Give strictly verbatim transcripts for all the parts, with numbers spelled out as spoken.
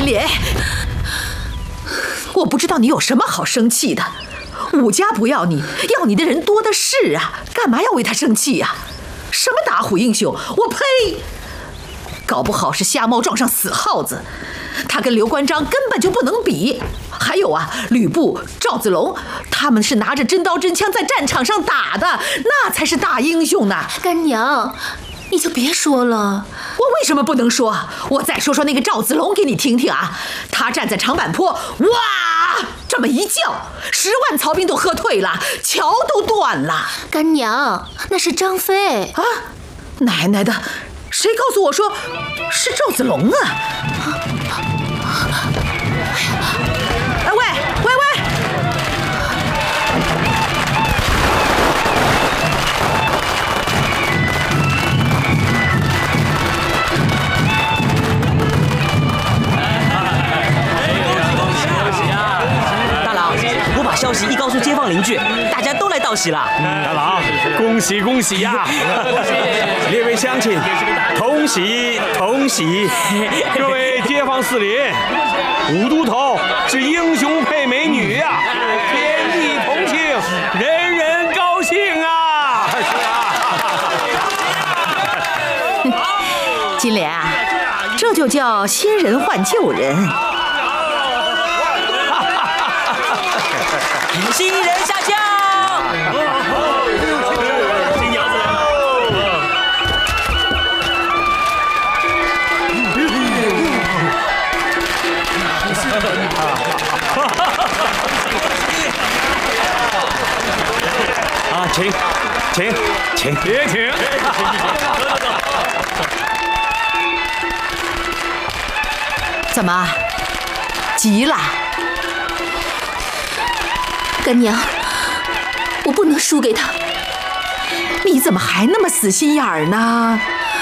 莲，我不知道你有什么好生气的。武家不要你，要你的人多的是啊，干嘛要为他生气呀？什么打虎英雄，我呸！搞不好是瞎猫撞上死耗子，他跟刘关张根本就不能比。还有啊，吕布、赵子龙，他们是拿着真刀真枪在战场上打的，那才是大英雄呢。 干娘，你就别说了。 我为什么不能说？我再说说那个赵子龙给你听听啊。他站在长坂坡，哇，这么一叫，十万曹兵都喝退了，桥都断了。 干娘，那是张飞啊！奶奶的，谁告诉我说是赵子龙啊？哎喂喂喂！ 大郎，我把消息一告诉街坊邻居，大家都来道喜了。 大郎，恭喜恭喜呀！列位乡亲，同喜同喜！各位街坊四邻，武都头是英雄配美女呀，天地同庆，人人高兴啊！ 金莲啊，这就叫新人换旧人。 新人下轿。 新娘子来了。啊，请，请，请，别请。 怎么，急了？ 干娘，我不能输给他。 你怎么还那么死心眼儿呢？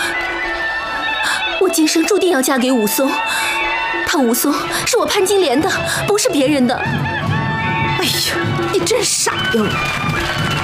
我今生注定要嫁给武松，他武松是我潘金莲的，不是别人的。 哎呀，你真傻呀！